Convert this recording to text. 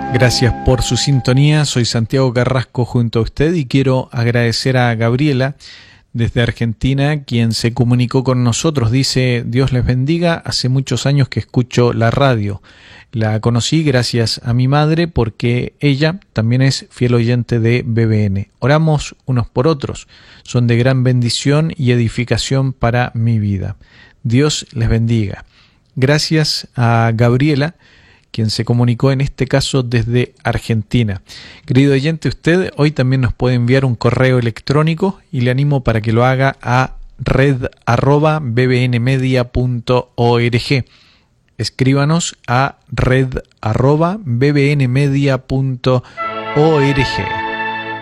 Gracias por su sintonía, soy Santiago Carrasco junto a usted y quiero agradecer a Gabriela desde Argentina, quien se comunicó con nosotros. Dice: Dios les bendiga, hace muchos años que escucho la radio. La conocí gracias a mi madre porque ella también es fiel oyente de BBN. Oramos unos por otros, son de gran bendición y edificación para mi vida. Dios les bendiga. Gracias a Gabriela, quien se comunicó en este caso desde Argentina. Querido oyente, usted hoy también nos puede enviar un correo electrónico y le animo para que lo haga a red@bbnmedia.org. Escríbanos a red@bbnmedia.org.